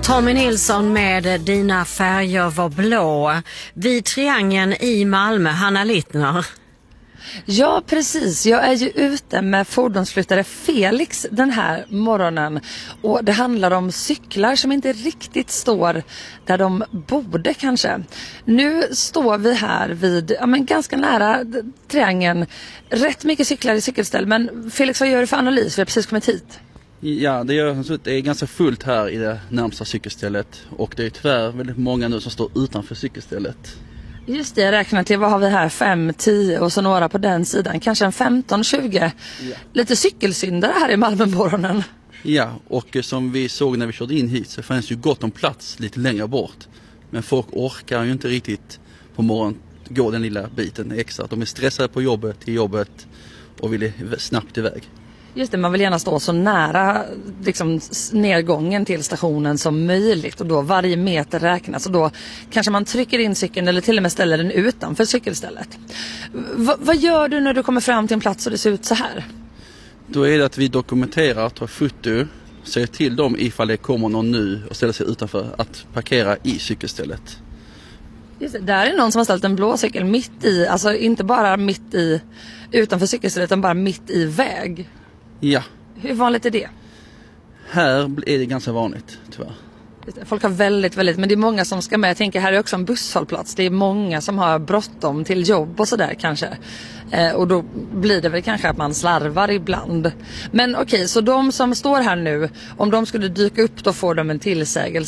Tommy Nilsson med Dina färger var blå. Vid Triangeln i Malmö, Hanna Littner. Ja, precis. Jag är ju ute med fordonsflyttare Felix den här morgonen. Och det handlar om cyklar som inte riktigt står där de borde kanske. Nu står vi här vid, ganska nära Triangeln. Rätt mycket cyklar i cykelställ. Men Felix, vad gör du för analys? Vi har precis kommit hit. Ja, det är ganska fullt här i det närmsta cykelstället. Och det är tyvärr väldigt många nu som står utanför cykelstället. Just det, jag räknar till, vad har vi här? 5, 10 och så några på den sidan. Kanske en 15, 20. Ja. Lite cykelsyndare här i Malmömorgonen. Ja, och som vi såg när vi körde in hit så fanns ju gott om plats lite längre bort. Men folk orkar ju inte riktigt på morgonen gå den lilla biten extra. De är stressade på jobbet, till jobbet och vill snabbt iväg. Just det, man vill gärna stå så nära nedgången till stationen som möjligt och då varje meter räknas och då kanske man trycker in cykeln eller till och med ställer den utanför cykelstället. Vad gör du när du kommer fram till en plats och det ser ut så här? Då är det att vi dokumenterar, tar foto, säger till dem ifall det kommer någon nu och ställer sig utanför att parkera i cykelstället. Just det, där är någon som har ställt en blå cykel mitt i, alltså inte bara mitt i utanför cykelstället utan bara mitt i väg. Ja. Hur vanligt är det? Här är det ganska vanligt, tyvärr. Folk har väldigt, men det är många som ska med. Jag tänker, här är också en busshållplats. Det är många som har bråttom till jobb och sådär kanske. Och då blir det väl kanske att man slarvar ibland. Men okej, så de som står här nu, om de skulle dyka upp då får de en tillsägelse.